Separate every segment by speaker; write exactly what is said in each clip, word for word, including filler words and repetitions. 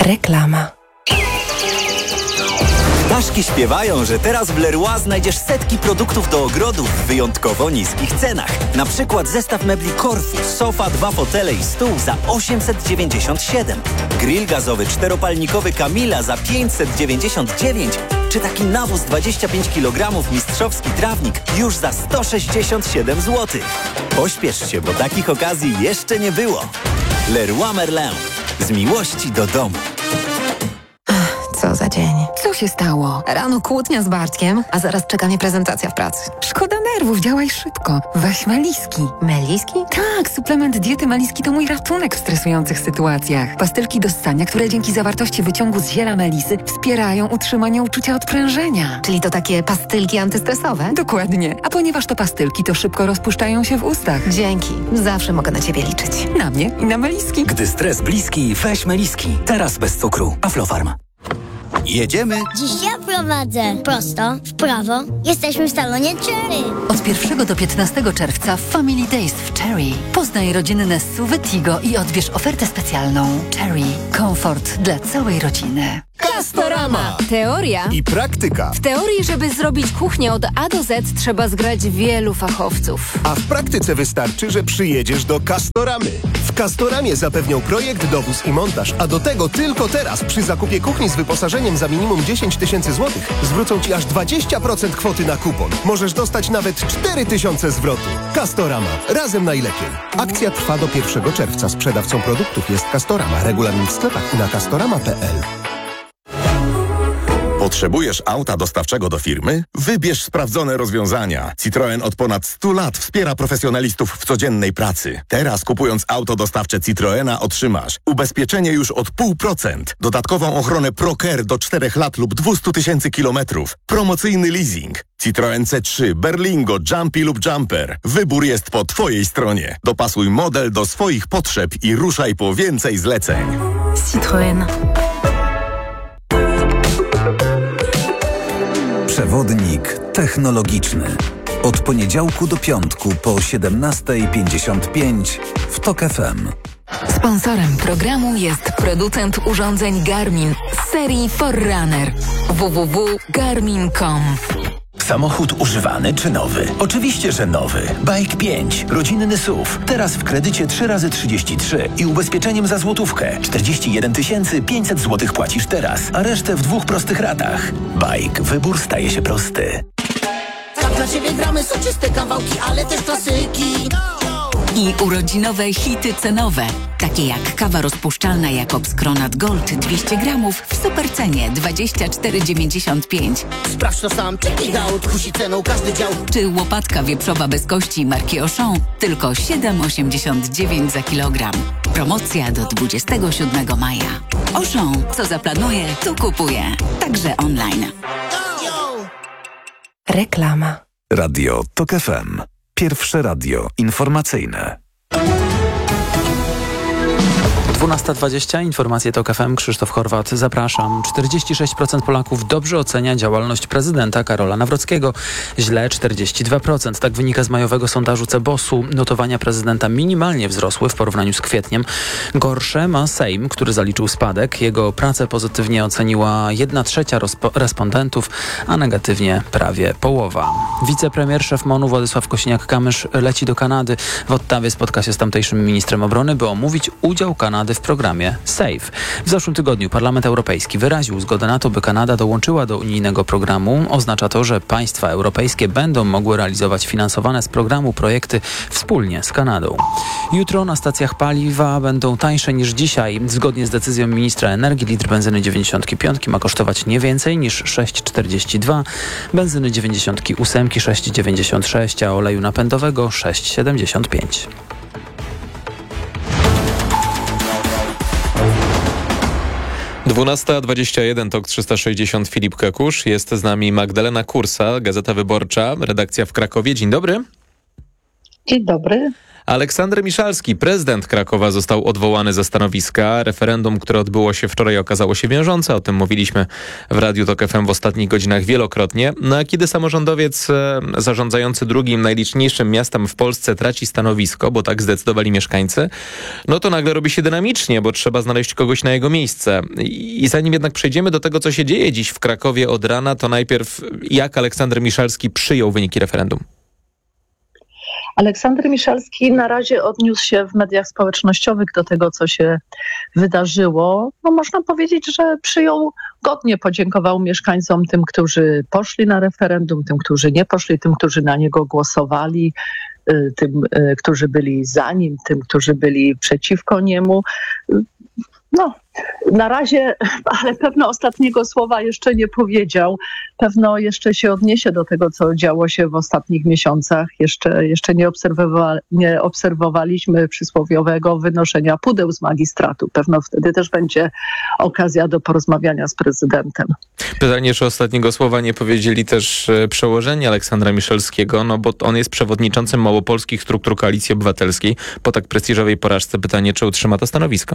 Speaker 1: Reklama.
Speaker 2: Ptaszki śpiewają, że teraz w Leroy znajdziesz setki produktów do ogrodu w wyjątkowo niskich cenach. Na przykład zestaw mebli Corfu, sofa, dwa fotele i stół za osiemset dziewięćdziesiąt siedem. Grill gazowy czteropalnikowy Camilla za pięćset dziewięćdziesiąt dziewięć. Czy taki nawóz dwadzieścia pięć kilogramów mistrzowski trawnik już za sto sześćdziesiąt siedem złotych. Pośpiesz się, bo takich okazji jeszcze nie było. Leroy Merlin. Z miłości do domu.
Speaker 1: Co za dzień.
Speaker 3: Co się stało? Rano kłótnia z Bartkiem, a zaraz czeka mnie prezentacja w pracy.
Speaker 1: Szkoda nerwów, działaj szybko. Weź Meliski.
Speaker 3: Meliski?
Speaker 1: Tak, suplement diety Meliski to mój ratunek w stresujących sytuacjach. Pastylki do ssania, które dzięki zawartości wyciągu z ziela melisy wspierają utrzymanie uczucia odprężenia.
Speaker 3: Czyli to takie pastylki antystresowe?
Speaker 1: Dokładnie. A ponieważ to pastylki, to szybko rozpuszczają się w ustach.
Speaker 3: Dzięki. Zawsze mogę na ciebie liczyć.
Speaker 1: Na mnie i na Meliski.
Speaker 4: Gdy stres bliski, weź Meliski. Teraz bez cukru. Aflofarm.
Speaker 2: Jedziemy.
Speaker 5: Dziś ja prowadzę. Prosto, w prawo. Jesteśmy w salonie Cherry.
Speaker 6: Od pierwszego do piętnastego czerwca w Family Days w Cherry. Poznaj rodzinne S U V Tigo i odbierz ofertę specjalną. Cherry. Komfort dla całej rodziny.
Speaker 7: Castorama. Teoria
Speaker 8: i praktyka.
Speaker 7: W teorii, żeby zrobić kuchnię od A do Z, trzeba zgrać wielu fachowców.
Speaker 8: A w praktyce wystarczy, że przyjedziesz do Castoramy. W Castoramie zapewnią projekt, dowóz i montaż, a do tego tylko teraz przy zakupie kuchni z wyposażeniem za minimum dziesięć tysięcy złotych zwrócą Ci aż dwadzieścia procent kwoty na kupon. Możesz dostać nawet cztery tysiące zwrotu. Castorama. Razem najlepiej. Akcja trwa do pierwszego czerwca. Sprzedawcą produktów jest Castorama. Regulamin w sklepach i na castorama kropka p l.
Speaker 9: Potrzebujesz auta dostawczego do firmy? Wybierz sprawdzone rozwiązania. Citroën od ponad stu lat wspiera profesjonalistów w codziennej pracy. Teraz kupując auto dostawcze Citroena otrzymasz ubezpieczenie już od zero przecinek pięć procent, dodatkową ochronę ProCare do czterech lat lub dwieście tysięcy kilometrów, promocyjny leasing. Citroen C trzy, Berlingo, Jumpy lub Jumper. Wybór jest po Twojej stronie. Dopasuj model do swoich potrzeb i ruszaj po więcej zleceń.
Speaker 1: Citroën.
Speaker 10: Przewodnik technologiczny. Od poniedziałku do piątku po siedemnasta pięćdziesiąt pięć w TOK F M.
Speaker 3: Sponsorem programu jest producent urządzeń Garmin z serii Forerunner. w w w kropka garmin kropka com.
Speaker 4: Samochód używany czy nowy? Oczywiście, że nowy. Bike pięć. Rodzinny S U V. Teraz w kredycie trzy razy trzydzieści trzy i ubezpieczeniem za złotówkę. czterdzieści jeden tysięcy pięćset złotych płacisz teraz, a resztę w dwóch prostych ratach. Bike. Wybór staje się prosty.
Speaker 11: Tak dla Ciebie gramy soczyste kawałki, ale też klasyki.
Speaker 6: I urodzinowe hity cenowe, takie jak kawa rozpuszczalna Jakobs Kronat Gold dwieście gramów w supercenie dwadzieścia cztery dziewięćdziesiąt pięć.
Speaker 11: Sprawdź to sam, czekaj da odkusi ceną każdy dział.
Speaker 6: Czy łopatka wieprzowa bez kości marki Auchan tylko siedem osiemdziesiąt dziewięć za kilogram. Promocja do dwudziestego siódmego maja. Auchan, co zaplanuje, to kupuje. Także online.
Speaker 1: Reklama.
Speaker 10: Radio TOK F M. Pierwsze radio informacyjne.
Speaker 12: dwunasta dwadzieścia, informacje TOK F M, Krzysztof Horwat, zapraszam. czterdzieści sześć procent Polaków dobrze ocenia działalność prezydenta Karola Nawrockiego, źle czterdzieści dwa procent. Tak wynika z majowego sondażu Cebosu. Notowania prezydenta minimalnie wzrosły w porównaniu z kwietniem. Gorsze ma Sejm, który zaliczył spadek. Jego pracę pozytywnie oceniła jedna trzecia respondentów, a negatywnie prawie połowa. Wicepremier szef MON-u Władysław Kosiniak-Kamysz leci do Kanady. W Ottawie spotka się z tamtejszym ministrem obrony, by omówić udział Kanady w programie SAFE. W zeszłym tygodniu Parlament Europejski wyraził zgodę na to, by Kanada dołączyła do unijnego programu. Oznacza to, że państwa europejskie będą mogły realizować finansowane z programu projekty wspólnie z Kanadą. Jutro na stacjach paliwa będą tańsze niż dzisiaj. Zgodnie z decyzją ministra energii litr benzyny dziewięćdziesiąt pięć ma kosztować nie więcej niż sześć czterdzieści dwa, benzyny dziewięćdziesiąt osiem sześć dziewięćdziesiąt sześć, a oleju napędowego sześć siedemdziesiąt pięć.
Speaker 13: dwunasta dwadzieścia jeden, TOK trzysta sześćdziesiąt, Filip Kekusz. Jest z nami Magdalena Kursa, Gazeta Wyborcza, redakcja w Krakowie. Dzień dobry.
Speaker 14: Dzień dobry.
Speaker 13: Aleksander Miszalski, prezydent Krakowa, został odwołany ze stanowiska. Referendum, które odbyło się wczoraj, okazało się wiążące. O tym mówiliśmy w Radiu Tok F M w ostatnich godzinach wielokrotnie. No a kiedy samorządowiec e, zarządzający drugim najliczniejszym miastem w Polsce traci stanowisko, bo tak zdecydowali mieszkańcy, no to nagle robi się dynamicznie, bo trzeba znaleźć kogoś na jego miejsce. I, i zanim jednak przejdziemy do tego, co się dzieje dziś w Krakowie od rana, to najpierw jak Aleksander Miszalski przyjął wyniki referendum?
Speaker 14: Aleksander Miszalski na razie odniósł się w mediach społecznościowych do tego, co się wydarzyło. No można powiedzieć, że przyjął godnie, podziękował mieszkańcom, tym, którzy poszli na referendum, tym, którzy nie poszli, tym, którzy na niego głosowali, tym, którzy byli za nim, tym, którzy byli przeciwko niemu. No, na razie, ale pewno ostatniego słowa jeszcze nie powiedział. Pewno jeszcze się odniesie do tego, co działo się w ostatnich miesiącach. Jeszcze, jeszcze nie, obserwowa- nie obserwowaliśmy przysłowiowego wynoszenia pudeł z magistratu. Pewno wtedy też będzie okazja do porozmawiania z prezydentem.
Speaker 13: Pytanie, czy ostatniego słowa nie powiedzieli też przełożeni Aleksandra Miszalskiego, no bo on jest przewodniczącym małopolskich struktur Koalicji Obywatelskiej. Po tak prestiżowej porażce pytanie, czy utrzyma to stanowisko?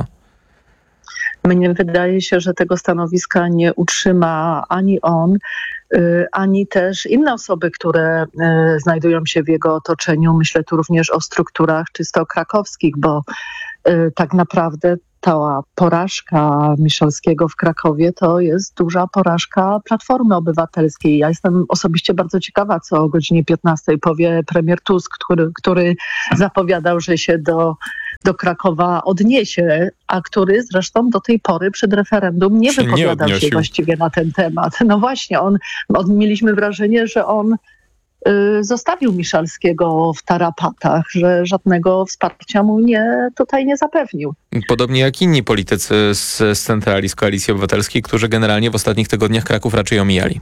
Speaker 14: Mnie wydaje się, że tego stanowiska nie utrzyma ani on, ani też inne osoby, które znajdują się w jego otoczeniu. Myślę tu również o strukturach czysto krakowskich, bo tak naprawdę ta porażka Miszalskiego w Krakowie to jest duża porażka Platformy Obywatelskiej. Ja jestem osobiście bardzo ciekawa, co o godzinie piętnastej powie premier Tusk, który, który zapowiadał, że się do, do Krakowa odniesie, a który zresztą do tej pory przed referendum nie wypowiadał się właściwie na ten temat. No właśnie, on, on mieliśmy wrażenie, że on zostawił Miszalskiego w tarapatach, że żadnego wsparcia mu nie, tutaj nie zapewnił.
Speaker 13: Podobnie jak inni politycy z, z centrali, z Koalicji Obywatelskiej, którzy generalnie w ostatnich tygodniach Kraków raczej omijali.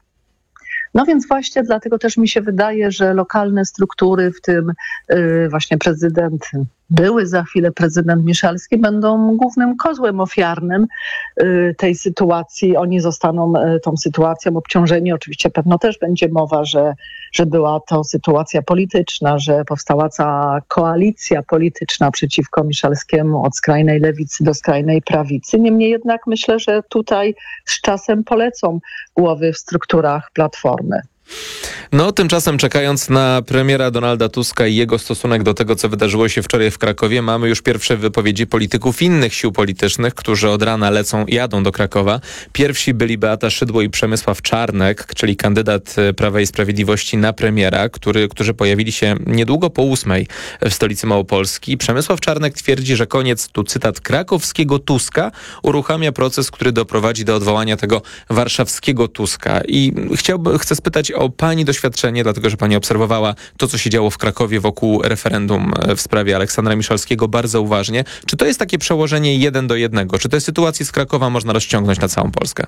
Speaker 14: No więc właśnie dlatego też mi się wydaje, że lokalne struktury, w tym yy, właśnie prezydent, były za chwilę prezydent Miszalski, będą głównym kozłem ofiarnym yy, tej sytuacji. Oni zostaną yy, tą sytuacją obciążeni. Oczywiście pewno też będzie mowa, że, że była to sytuacja polityczna, że powstała cała koalicja polityczna przeciwko Miszalskiemu od skrajnej lewicy do skrajnej prawicy. Niemniej jednak myślę, że tutaj z czasem polecą głowy w strukturach Platformy.
Speaker 13: No, tymczasem czekając na premiera Donalda Tuska i jego stosunek do tego, co wydarzyło się wczoraj w Krakowie, mamy już pierwsze wypowiedzi polityków innych sił politycznych, którzy od rana lecą i jadą do Krakowa. Pierwsi byli Beata Szydło i Przemysław Czarnek, czyli kandydat Prawa i Sprawiedliwości na premiera, który, którzy pojawili się niedługo po ósmej w stolicy Małopolski. Przemysław Czarnek twierdzi, że koniec, tu cytat, krakowskiego Tuska uruchamia proces, który doprowadzi do odwołania tego warszawskiego Tuska. I chciałbym, chcę spytać o pani doświadczenie, dlatego że pani obserwowała to, co się działo w Krakowie wokół referendum w sprawie Aleksandra Miszalskiego bardzo uważnie. Czy to jest takie przełożenie jeden do jednego? Czy tę sytuację z Krakowa można rozciągnąć na całą Polskę?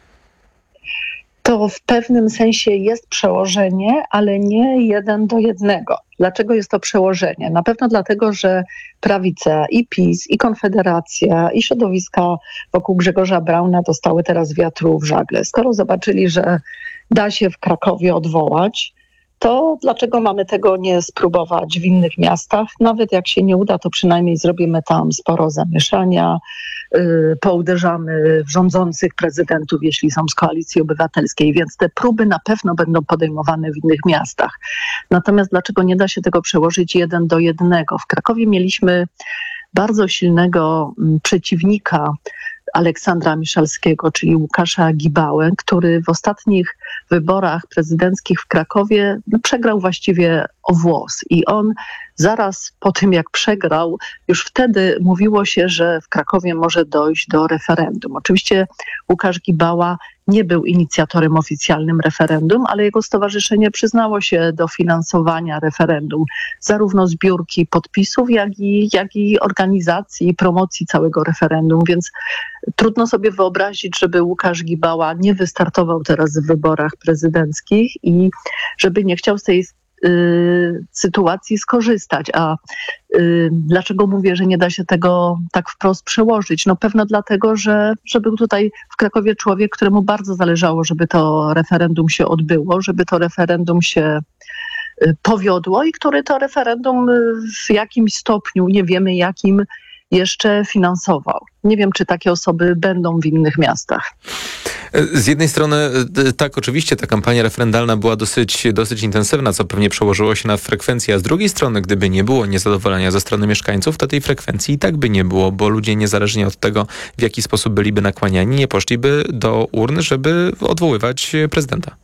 Speaker 14: To w pewnym sensie jest przełożenie, ale nie jeden do jednego. Dlaczego jest to przełożenie? Na pewno dlatego, że prawica i PiS, i Konfederacja, i środowiska wokół Grzegorza Brauna dostały teraz wiatru w żagle. Skoro zobaczyli, że da się w Krakowie odwołać, to dlaczego mamy tego nie spróbować w innych miastach? Nawet jak się nie uda, to przynajmniej zrobimy tam sporo zamieszania, yy, pouderzamy w rządzących prezydentów, jeśli są z Koalicji Obywatelskiej, więc te próby na pewno będą podejmowane w innych miastach. Natomiast dlaczego nie da się tego przełożyć jeden do jednego? W Krakowie mieliśmy bardzo silnego m, przeciwnika Aleksandra Miszalskiego, czyli Łukasza Gibałę, który w ostatnich wyborach prezydenckich w Krakowie no, przegrał właściwie o włos. I on zaraz po tym, jak przegrał, już wtedy mówiło się, że w Krakowie może dojść do referendum. Oczywiście Łukasz Gibała nie był inicjatorem oficjalnym referendum, ale jego stowarzyszenie przyznało się do finansowania referendum, zarówno zbiórki podpisów, jak i, jak i organizacji i promocji całego referendum, więc trudno sobie wyobrazić, żeby Łukasz Gibała nie wystartował teraz w wyborach prezydenckich i żeby nie chciał z tej y, sytuacji skorzystać. A y, dlaczego mówię, że nie da się tego tak wprost przełożyć? No pewno dlatego, że, że był tutaj w Krakowie człowiek, któremu bardzo zależało, żeby to referendum się odbyło, żeby to referendum się powiodło i który to referendum w jakimś stopniu, nie wiemy jakim, jeszcze finansował. Nie wiem, czy takie osoby będą w innych miastach.
Speaker 13: Z jednej strony tak, oczywiście ta kampania referendalna była dosyć, dosyć intensywna, co pewnie przełożyło się na frekwencję, a z drugiej strony, gdyby nie było niezadowolenia ze strony mieszkańców, to tej frekwencji i tak by nie było, bo ludzie niezależnie od tego, w jaki sposób byliby nakłaniani, nie poszliby do urn, żeby odwoływać prezydenta.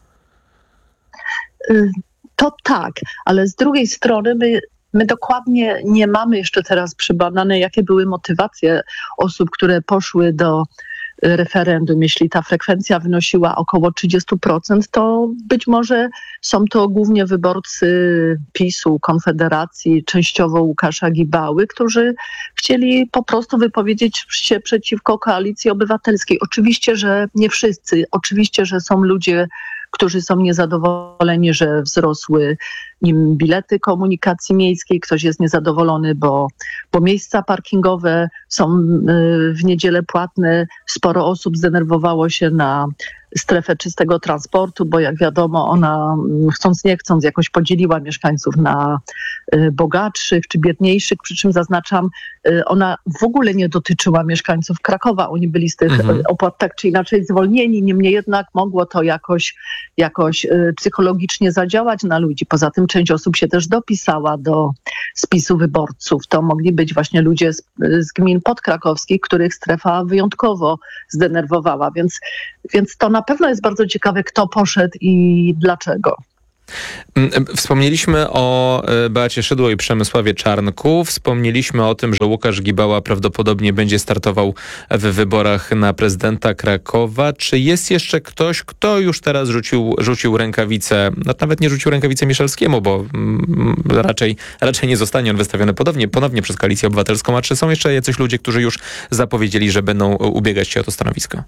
Speaker 14: To tak, ale z drugiej strony my My dokładnie nie mamy jeszcze teraz przebadane, jakie były motywacje osób, które poszły do referendum. Jeśli ta frekwencja wynosiła około trzydzieści procent, to być może są to głównie wyborcy PiS-u, Konfederacji, częściowo Łukasza Gibały, którzy chcieli po prostu wypowiedzieć się przeciwko Koalicji Obywatelskiej. Oczywiście, że nie wszyscy. Oczywiście, że są ludzie, którzy są niezadowoleni, że wzrosły im bilety komunikacji miejskiej. Ktoś jest niezadowolony, bo, bo miejsca parkingowe są w niedzielę płatne. Sporo osób zdenerwowało się na strefę czystego transportu, bo jak wiadomo, ona chcąc nie chcąc jakoś podzieliła mieszkańców na bogatszych czy biedniejszych, przy czym zaznaczam, ona w ogóle nie dotyczyła mieszkańców Krakowa. Oni byli z tych mhm. opłat tak czy inaczej zwolnieni, niemniej jednak mogło to jakoś, jakoś psychologicznie zadziałać na ludzi. Poza tym część osób się też dopisała do spisu wyborców. To mogli być właśnie ludzie z, z gmin podkrakowskich, których strefa wyjątkowo zdenerwowała, więc, więc to na pewno jest bardzo ciekawe, kto poszedł i dlaczego.
Speaker 13: Wspomnieliśmy o Beacie Szydło i Przemysławie Czarnku. Wspomnieliśmy o tym, że Łukasz Gibała prawdopodobnie będzie startował w wyborach na prezydenta Krakowa. Czy jest jeszcze ktoś, kto już teraz rzucił, rzucił rękawicę, no, nawet nie rzucił rękawicy Miszalskiemu, bo mm, raczej, raczej nie zostanie on wystawiony ponownie, ponownie przez Koalicję Obywatelską. A czy są jeszcze jacyś ludzie, którzy już zapowiedzieli, że będą ubiegać się o to stanowisko?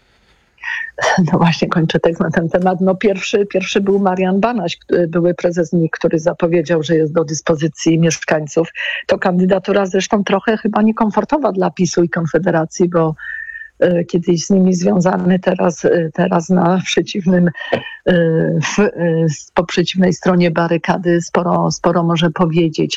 Speaker 14: No właśnie, kończę tekst na ten temat. No pierwszy, pierwszy był Marian Banaś, były prezes N I K, który zapowiedział, że jest do dyspozycji mieszkańców. To kandydatura zresztą trochę chyba niekomfortowa dla PiS-u i Konfederacji, bo y, kiedyś z nimi związany, teraz, y, teraz na przeciwnym, y, w, y, po przeciwnej stronie barykady sporo, sporo może powiedzieć.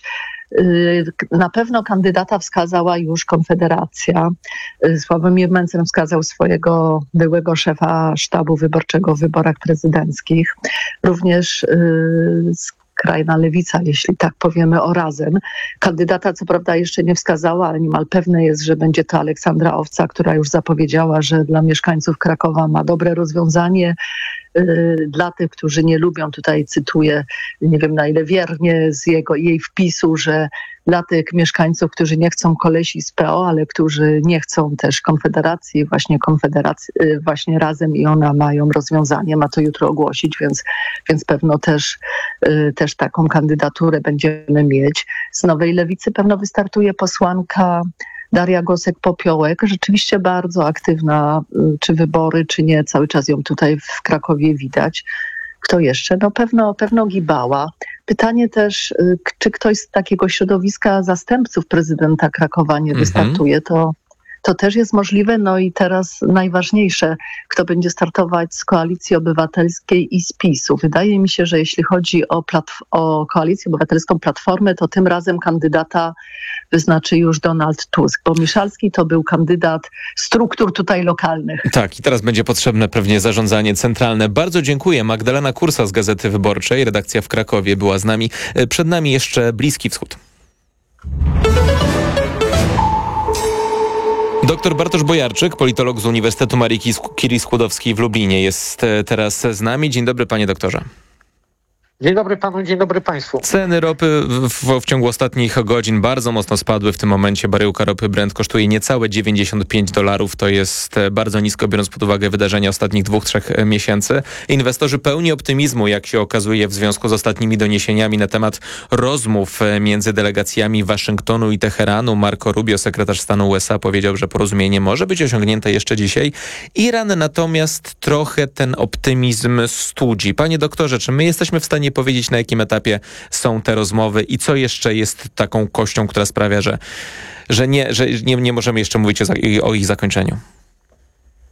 Speaker 14: Na pewno kandydata wskazała już Konfederacja. Sławomir Mencen wskazał swojego byłego szefa sztabu wyborczego w wyborach prezydenckich. Również skrajna lewica, jeśli tak powiemy o Razem. Kandydata co prawda jeszcze nie wskazała, ale niemal pewne jest, że będzie to Aleksandra Owca, która już zapowiedziała, że dla mieszkańców Krakowa ma dobre rozwiązanie. Dla tych, którzy nie lubią, tutaj cytuję, nie wiem na ile wiernie z jego, jej wpisu, że dla tych mieszkańców, którzy nie chcą kolesi z P O, ale którzy nie chcą też Konfederacji, właśnie Konfederacji, właśnie Razem i ona mają rozwiązanie, ma to jutro ogłosić, więc, więc pewno też, też taką kandydaturę będziemy mieć. Z Nowej Lewicy pewno wystartuje posłanka Daria Gosek-Popiołek, rzeczywiście bardzo aktywna, czy wybory, czy nie, cały czas ją tutaj w Krakowie widać. Kto jeszcze? No pewno, pewno Gibała. Pytanie też, czy ktoś z takiego środowiska zastępców prezydenta Krakowa nie wystartuje, to, to też jest możliwe. No i teraz najważniejsze, kto będzie startować z Koalicji Obywatelskiej i z PiS-u. Wydaje mi się, że jeśli chodzi o, platf- o Koalicję Obywatelską Platformę, to tym razem kandydata wyznaczy już Donald Tusk, bo Miszalski to był kandydat struktur tutaj lokalnych.
Speaker 13: Tak, i teraz będzie potrzebne pewnie zarządzanie centralne. Bardzo dziękuję. Magdalena Kursa z Gazety Wyborczej, redakcja w Krakowie była z nami. Przed nami jeszcze Bliski Wschód. Doktor Bartosz Bojarczyk, politolog z Uniwersytetu Marii Curie Skłodowskiej w Lublinie jest teraz z nami. Dzień dobry, panie doktorze.
Speaker 15: Dzień dobry panu, dzień dobry państwu.
Speaker 13: Ceny ropy w, w, w ciągu ostatnich godzin bardzo mocno spadły. W tym momencie baryłka ropy Brent kosztuje niecałe dziewięćdziesiąt pięć dolarów. To jest bardzo nisko, biorąc pod uwagę wydarzenia ostatnich dwóch, trzech miesięcy. Inwestorzy pełni optymizmu, jak się okazuje, w związku z ostatnimi doniesieniami na temat rozmów między delegacjami Waszyngtonu i Teheranu. Marco Rubio, sekretarz stanu U S A, powiedział, że porozumienie może być osiągnięte jeszcze dzisiaj. Iran natomiast trochę ten optymizm studzi. Panie doktorze, czy my jesteśmy w stanie powiedzieć, na jakim etapie są te rozmowy i co jeszcze jest taką kością, która sprawia, że, że, nie, że nie, nie możemy jeszcze mówić o, o ich zakończeniu?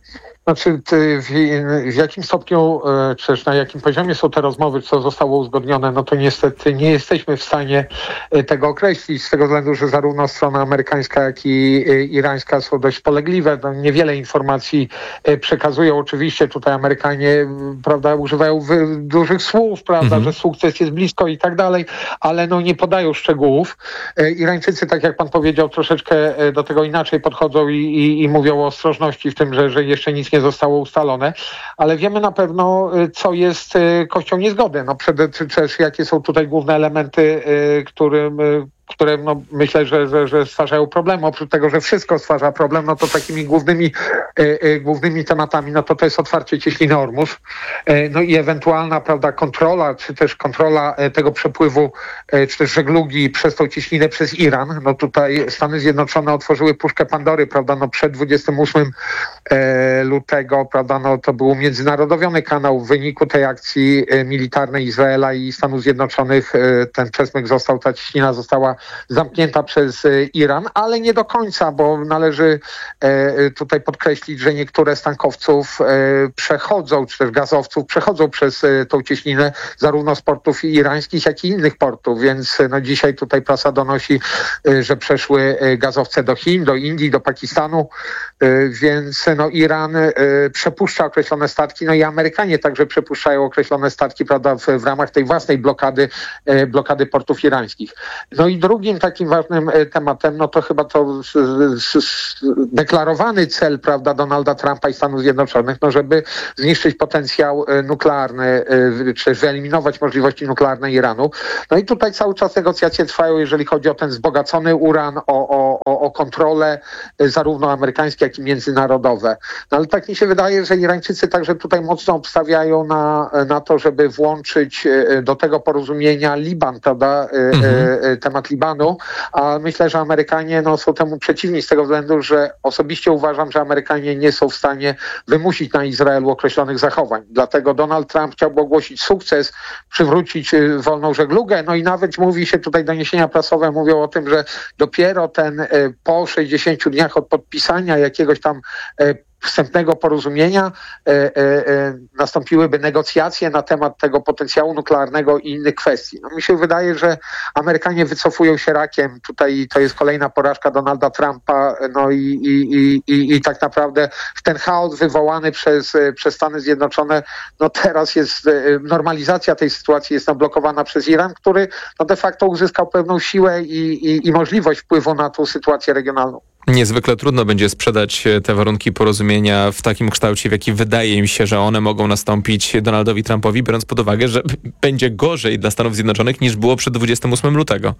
Speaker 15: Znaczy, w, w jakim stopniu, czy też na jakim poziomie są te rozmowy, co zostało uzgodnione, no to niestety nie jesteśmy w stanie tego określić, z tego względu, że zarówno strona amerykańska, jak i irańska są dość polegliwe. No, niewiele informacji przekazują. Oczywiście tutaj Amerykanie, prawda, używają dużych słów, prawda, mhm. że sukces jest blisko i tak dalej, ale no nie podają szczegółów. Irańczycy, tak jak pan powiedział, troszeczkę do tego inaczej podchodzą i, i, i mówią o ostrożności w tym, że, że jeszcze nic nie zostało ustalone, ale wiemy na pewno, co jest kością niezgody. No przede też jakie są tutaj główne elementy, którym które no, myślę, że, że, że stwarzają problem. Oprócz tego, że wszystko stwarza problem, no to takimi głównymi, e, e, głównymi tematami, no to to jest otwarcie cieśniny Ormus, e, no i ewentualna, prawda, kontrola, czy też kontrola e, tego przepływu, e, czy też żeglugi przez tą cieśninę przez Iran. No tutaj Stany Zjednoczone otworzyły puszkę Pandory, prawda, no przed dwudziestego ósmego e, lutego, prawda, no to był umiędzynarodowiony kanał. W wyniku tej akcji e, militarnej Izraela i Stanów Zjednoczonych e, ten przesmyk został, ta cieśnina została zamknięta przez Iran, ale nie do końca, bo należy e, tutaj podkreślić, że niektóre z tankowców e, przechodzą, czy też gazowców przechodzą przez e, tą cieśninę zarówno z portów irańskich, jak i innych portów, więc no dzisiaj tutaj prasa donosi, e, że przeszły gazowce do Chin, do Indii, do Pakistanu, e, więc no Iran e, przepuszcza określone statki, no i Amerykanie także przepuszczają określone statki, prawda, w, w ramach tej własnej blokady, e, blokady portów irańskich. No i drugim takim ważnym tematem, no to chyba to deklarowany cel, prawda, Donalda Trumpa i Stanów Zjednoczonych, no żeby zniszczyć potencjał nuklearny, czy wyeliminować możliwości nuklearne Iranu. No i tutaj cały czas negocjacje trwają, jeżeli chodzi o ten wzbogacony uran, o, o, o kontrolę zarówno amerykańskie, jak i międzynarodowe. No ale tak mi się wydaje, że Irańczycy także tutaj mocno obstawiają na, na to, żeby włączyć do tego porozumienia Liban, prawda, mhm. temat Libanu, a myślę, że Amerykanie no, są temu przeciwni z tego względu, że osobiście uważam, że Amerykanie nie są w stanie wymusić na Izraelu określonych zachowań. Dlatego Donald Trump chciałby ogłosić sukces, przywrócić wolną żeglugę, no i nawet mówi się tutaj, doniesienia prasowe mówią o tym, że dopiero ten po sześćdziesięciu dniach od podpisania jakiegoś tam wstępnego porozumienia e, e, e, nastąpiłyby negocjacje na temat tego potencjału nuklearnego i innych kwestii. No, mi się wydaje, że Amerykanie wycofują się rakiem. Tutaj to jest kolejna porażka Donalda Trumpa, no i, i, i, i, i tak naprawdę w ten chaos wywołany przez, przez Stany Zjednoczone, no teraz jest normalizacja tej sytuacji jest blokowana przez Iran, który no de facto uzyskał pewną siłę i, i, i możliwość wpływu na tą sytuację regionalną.
Speaker 13: Niezwykle trudno będzie sprzedać te warunki porozumienia w takim kształcie, w jaki wydaje mi się, że one mogą nastąpić Donaldowi Trumpowi, biorąc pod uwagę, że będzie gorzej dla Stanów Zjednoczonych niż było przed dwudziestego ósmego lutego.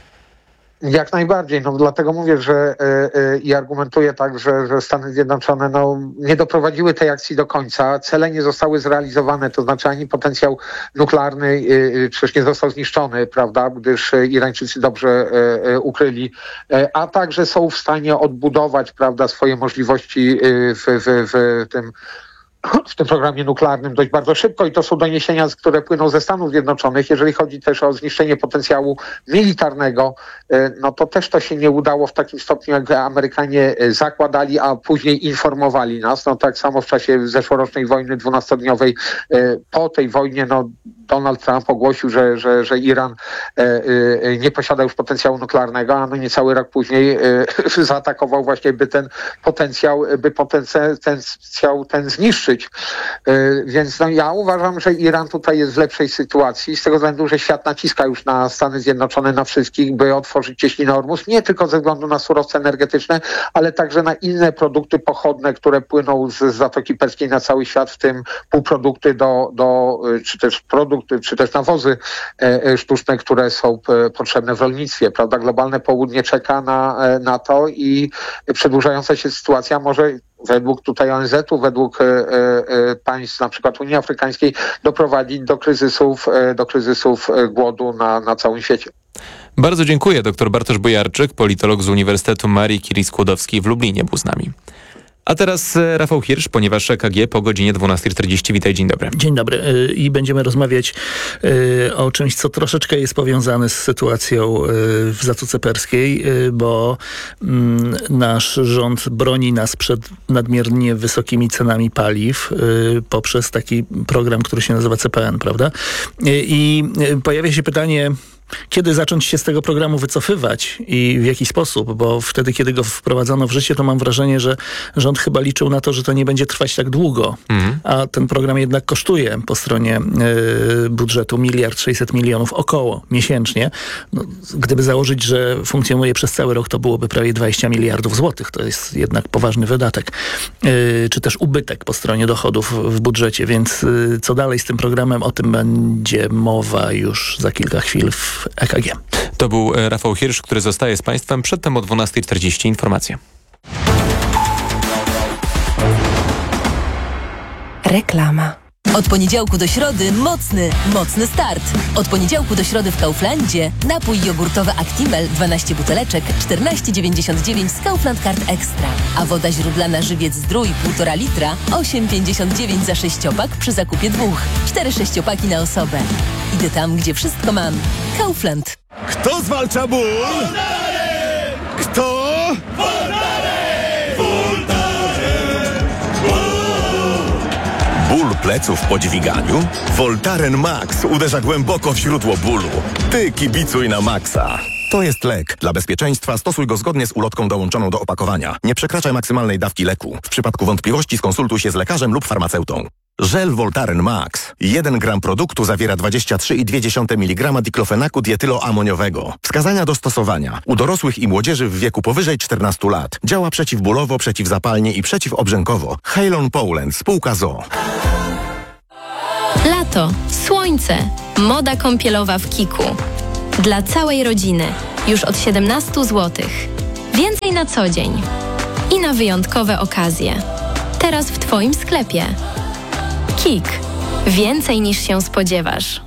Speaker 15: Jak najbardziej, no dlatego mówię, że yy, yy, i argumentuję tak, że, że Stany Zjednoczone no, nie doprowadziły tej akcji do końca, cele nie zostały zrealizowane, to znaczy ani potencjał nuklearny yy, przecież nie został zniszczony, prawda, gdyż Irańczycy dobrze yy, ukryli, yy, a także są w stanie odbudować, prawda, swoje możliwości yy, w, w, w tym w tym programie nuklearnym dość bardzo szybko i to są doniesienia, które płyną ze Stanów Zjednoczonych. Jeżeli chodzi też o zniszczenie potencjału militarnego, no to też to się nie udało w takim stopniu, jak Amerykanie zakładali, a później informowali nas. No tak samo w czasie zeszłorocznej wojny dwunastodniowej. Po tej wojnie no, Donald Trump ogłosił, że, że, że Iran nie posiada już potencjału nuklearnego, a no niecały rok później zaatakował właśnie, by ten potencjał, by potencjał ten zniszczyć. Więc no, ja uważam, że Iran tutaj jest w lepszej sytuacji z tego względu, że świat naciska już na Stany Zjednoczone, na wszystkich, by otworzyć cieśninę Ormus, nie tylko ze względu na surowce energetyczne, ale także na inne produkty pochodne, które płyną z, z Zatoki Perskiej na cały świat, w tym półprodukty do, do czy też produkty, czy też nawozy e, sztuczne, które są p, potrzebne w rolnictwie, prawda? Globalne południe czeka na, na to i przedłużająca się sytuacja może według tutaj O N Z u, według e, e, państw na przykład Unii Afrykańskiej doprowadzić do kryzysów, e, do kryzysów głodu na, na całym świecie.
Speaker 13: Bardzo dziękuję. Doktor Bartosz Bojarczyk, politolog z Uniwersytetu Marii Curie Skłodowskiej w Lublinie był z nami. A teraz Rafał Hirsch, ponieważ E K G po godzinie dwunasta czterdzieści. Witaj, dzień dobry.
Speaker 16: Dzień dobry. I będziemy rozmawiać o czymś, co troszeczkę jest powiązane z sytuacją w Zatoce Perskiej, bo nasz rząd broni nas przed nadmiernie wysokimi cenami paliw poprzez taki program, który się nazywa C P N, prawda? I pojawia się pytanie, kiedy zacząć się z tego programu wycofywać i w jaki sposób, bo wtedy, kiedy go wprowadzono w życie, to mam wrażenie, że rząd chyba liczył na to, że to nie będzie trwać tak długo, mhm. a ten program jednak kosztuje po stronie y, budżetu miliard sześćset milionów około miesięcznie. No, gdyby założyć, że funkcjonuje przez cały rok, to byłoby prawie dwadzieścia miliardów złotych. To jest jednak poważny wydatek, y, czy też ubytek po stronie dochodów w budżecie, więc y, co dalej z tym programem, o tym będzie mowa już za kilka chwil w E K G.
Speaker 13: To był Rafał Hirsch, który zostaje z Państwem. Przedtem o dwunasta czterdzieści informacje.
Speaker 17: Reklama. Od poniedziałku do środy mocny, mocny start. Od poniedziałku do środy w Kauflandzie napój jogurtowy Actimel dwanaście buteleczek czternaście dziewięćdziesiąt dziewięć z Kaufland Card Extra. A woda źródlana Żywiec Zdrój półtora litra osiem pięćdziesiąt dziewięć za sześciopak przy zakupie dwóch. Cztery sześciopaki na osobę. Idę tam, gdzie wszystko mam. Kaufland.
Speaker 8: Kto zwalcza ból? Kto?
Speaker 9: Ból pleców po dźwiganiu? Voltaren Max uderza głęboko w źródło bólu. Ty kibicuj na Maxa. To jest lek. Dla bezpieczeństwa stosuj go zgodnie z ulotką dołączoną do opakowania. Nie przekraczaj maksymalnej dawki leku. W przypadku wątpliwości skonsultuj się z lekarzem lub farmaceutą. Żel Voltaren Max. jeden gram produktu zawiera dwadzieścia trzy i dwie dziesiąte miligrama diklofenaku dietyloamoniowego. Wskazania do stosowania. U dorosłych i młodzieży w wieku powyżej czternastu lat. Działa przeciwbólowo, przeciwzapalnie i przeciwobrzękowo. Halon Poland, spółka z o o.
Speaker 18: Lato, słońce, moda kąpielowa w Kiku. Dla całej rodziny. Już od siedemnastu złotych. Więcej na co dzień. I na wyjątkowe okazje. Teraz w Twoim sklepie. Kik. Więcej niż się spodziewasz.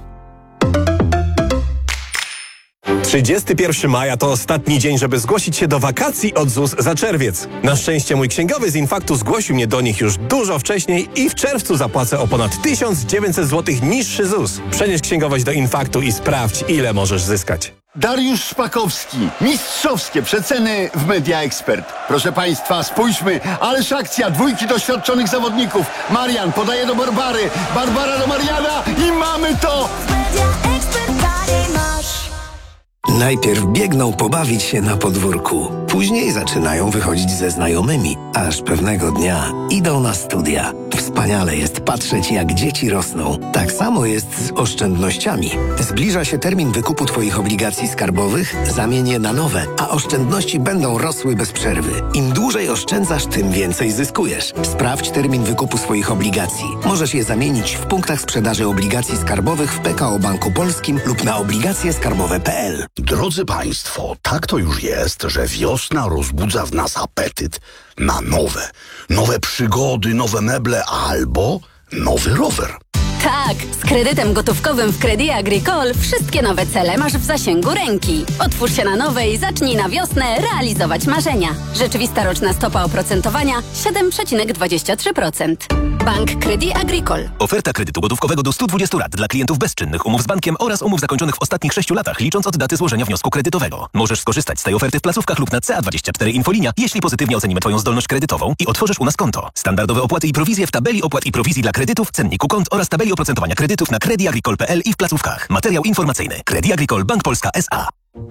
Speaker 19: trzydziestego pierwszego maja to ostatni dzień, żeby zgłosić się do wakacji od Z U S za czerwiec. Na szczęście mój księgowy z Infaktu zgłosił mnie do nich już dużo wcześniej i w czerwcu zapłacę o ponad tysiąc dziewięćset złotych niższy Z U S. Przenieś księgowość do Infaktu i sprawdź, ile możesz zyskać.
Speaker 20: Dariusz Szpakowski. Mistrzowskie przeceny w Media Expert. Proszę Państwa, spójrzmy, ależ akcja dwójki doświadczonych zawodników. Marian podaje do Barbary, Barbara do Mariana i mamy to! Media Expert masz.
Speaker 21: Najpierw biegną pobawić się na podwórku. Później zaczynają wychodzić ze znajomymi, aż pewnego dnia idą na studia. Wspaniale jest patrzeć, jak dzieci rosną. Tak samo jest z oszczędnościami. Zbliża się termin wykupu Twoich obligacji skarbowych, zamień je na nowe, a oszczędności będą rosły bez przerwy. Im dłużej oszczędzasz, tym więcej zyskujesz. Sprawdź termin wykupu swoich obligacji. Możesz je zamienić w punktach sprzedaży obligacji skarbowych w P K O Banku Polskim lub na obligacje skarbowe kropka p l.
Speaker 22: Drodzy Państwo, tak to już jest, że wiosna rozbudza w nas apetyt na nowe, nowe przygody, nowe meble albo nowy rower.
Speaker 23: Tak, z kredytem gotówkowym w Crédit Agricole wszystkie nowe cele masz w zasięgu ręki. Otwórz się na nowe i zacznij na wiosnę realizować marzenia. Rzeczywista roczna stopa oprocentowania siedem przecinek dwadzieścia trzy procent. Bank Crédit Agricole.
Speaker 24: Oferta kredytu gotówkowego do stu dwudziestu lat dla klientów bezczynnych umów z bankiem oraz umów zakończonych w ostatnich sześciu latach, licząc od daty złożenia wniosku kredytowego. Możesz skorzystać z tej oferty w placówkach lub na C A dwadzieścia cztery Infolinia, jeśli pozytywnie ocenimy Twoją zdolność kredytową i otworzysz u nas konto. Standardowe opłaty i prowizje w tabeli opłat i prowizji dla kredytów, cenniku kont oraz tabeli oprocentowania kredytów na Crédit Agricole kropka p l i w placówkach. Materiał informacyjny. Crédit Agricole Bank Polska S A.